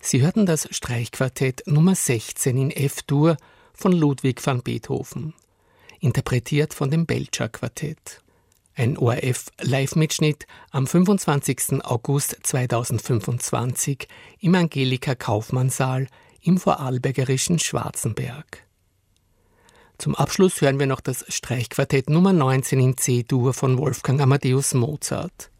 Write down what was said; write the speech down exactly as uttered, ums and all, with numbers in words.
Sie hörten das Streichquartett Nummer sechzehn in F-Dur von Ludwig van Beethoven, interpretiert von dem Belcher Quartett. Ein O R F-Live-Mitschnitt am fünfundzwanzigsten August zweitausendfünfundzwanzig im Angelika-Kaufmann-Saal im vorarlbergerischen Schwarzenberg. Zum Abschluss hören wir noch das Streichquartett Nummer neunzehn in C-Dur von Wolfgang Amadeus Mozart.